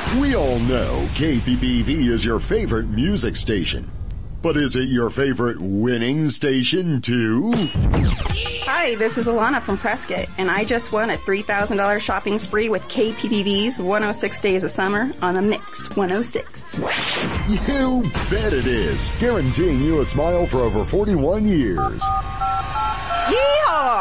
We all know KPPV is your favorite music station. But is it your favorite winning station too? Hi, this is Alana from Prescott, and I just won a $3,000 shopping spree with KPPV's 106 Days of Summer on the Mix 106. You bet it is. Guaranteeing you a smile for over 41 years.